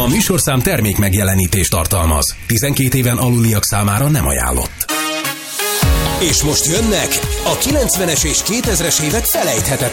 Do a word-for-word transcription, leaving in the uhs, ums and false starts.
műsorszám termék megjelenítést tartalmaz. tizenkét éven aluliak számára nem ajánlott. És most jönnek a kilencvenes és kétezres évek felejthetetlen